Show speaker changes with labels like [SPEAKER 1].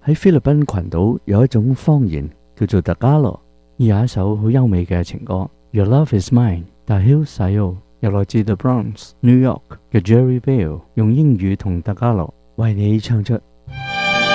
[SPEAKER 1] 喺菲律賓群島有一種方言叫做特加羅，而有一首好優美嘅情歌 Your Love Is Mine Dahil Sa'yo， 又來自 The Bronx New York 嘅 Jerry Bell 用英語同特加羅為你唱出